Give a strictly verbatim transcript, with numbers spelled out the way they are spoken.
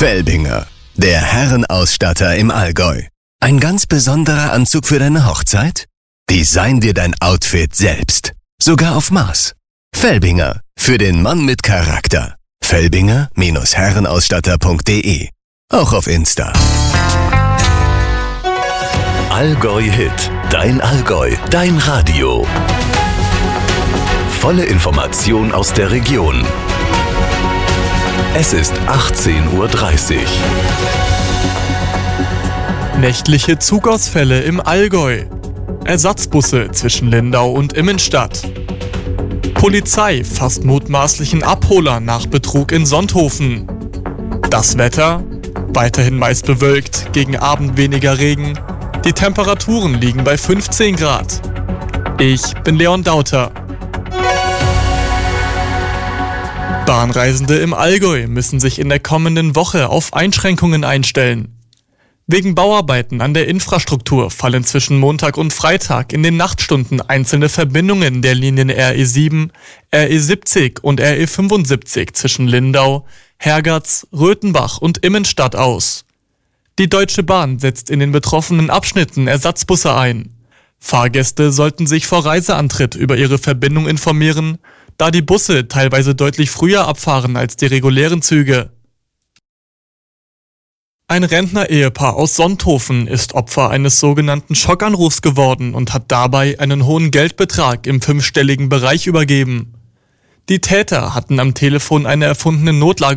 Felbinger, der Herrenausstatter im Allgäu. Ein ganz besonderer Anzug für deine Hochzeit? Design dir dein Outfit selbst. Sogar auf Maß. Felbinger, für den Mann mit Charakter. Felbinger Herrenausstatter punkt de. Auch auf Insta. Allgäu Hit. Dein Allgäu. Dein Radio. Volle Information aus der Region. Es ist achtzehn Uhr dreißig. Nächtliche Zugausfälle im Allgäu. Ersatzbusse zwischen Lindau und Immenstadt. Polizei fasst mutmaßlichen Abholer nach Betrug in Sonthofen. Das Wetter? Weiterhin meist bewölkt, gegen Abend weniger Regen. Die Temperaturen liegen bei fünfzehn Grad. Ich bin Leon Dauter. Bahnreisende im Allgäu müssen sich in der kommenden Woche auf Einschränkungen einstellen. Wegen Bauarbeiten an der Infrastruktur fallen zwischen Montag und Freitag in den Nachtstunden einzelne Verbindungen der Linien R E sieben, R E siebzig und R E fünfundsiebzig zwischen Lindau, Hergatz, Röthenbach und Immenstadt aus. Die Deutsche Bahn setzt in den betroffenen Abschnitten Ersatzbusse ein. Fahrgäste sollten sich vor Reiseantritt über ihre Verbindung informieren, da die Busse teilweise deutlich früher abfahren als die regulären Züge. Ein Rentner-Ehepaar aus Sonthofen ist Opfer eines sogenannten Schockanrufs geworden und hat dabei einen hohen Geldbetrag im fünfstelligen Bereich übergeben. Die Täter hatten am Telefon eine erfundene Notlage